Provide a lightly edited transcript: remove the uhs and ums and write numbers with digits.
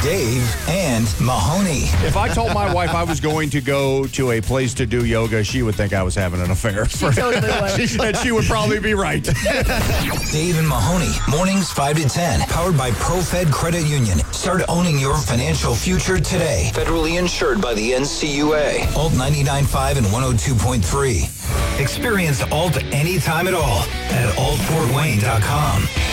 Dave and Mahoney. If I told my wife I was going to go to a place to do yoga, she would think I was having an affair. She totally would. She said she would probably be right. Dave and Mahoney, mornings 5 to 10, powered by ProFed Credit Union. Start owning your financial future today. Federally insured by the NCUA. Alt 99.5 and 102.3. Experience Alt anytime at all at altfortwayne.com.